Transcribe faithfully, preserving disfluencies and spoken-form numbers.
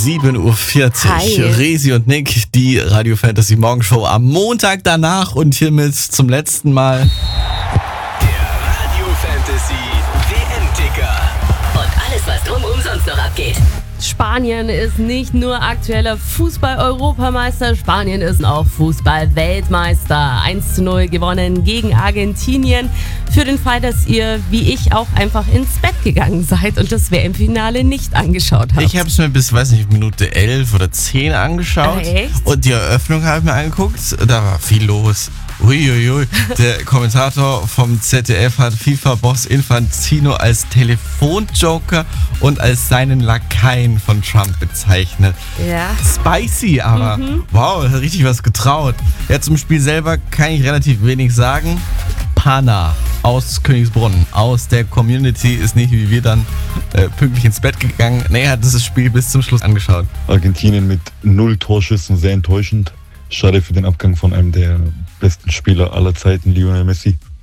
sieben Uhr vierzig. Hi. Resi und Nick, die Radio Fantasy Morgenshow am Montag danach und hiermit zum letzten Mal. Der Radio Fantasy W M-Ticker. Und alles, was drumherum sonst noch abgeht. Spanien ist nicht nur aktueller Fußball-Europameister, Spanien ist auch Fußball-Weltmeister. eins zu null gewonnen gegen Argentinien. Für den Fall, dass ihr, wie ich, auch einfach ins Bett gegangen seid und das W M-Finale nicht angeschaut habt. Ich habe es mir bis, weiß nicht, Minute elf oder zehn angeschaut. Ah, echt? Und die Eröffnung habe ich mir angeguckt. Da war viel los. Uiuiui. Der Kommentator vom Z D F hat FIFA-Boss Infantino als Telefonjoker und als seinen Lakaien von Trump bezeichnet. Ja. Spicy, aber wow, hat richtig was getraut. Ja, zum Spiel selber kann ich relativ wenig sagen. Pana aus Königsbrunn, aus der Community, ist nicht wie wir dann äh, pünktlich ins Bett gegangen. Nee, hat das Spiel bis zum Schluss angeschaut. Argentinien mit null Torschüssen, sehr enttäuschend. Schade für den Abgang von einem der besten Spieler aller Zeiten, Lionel Messi.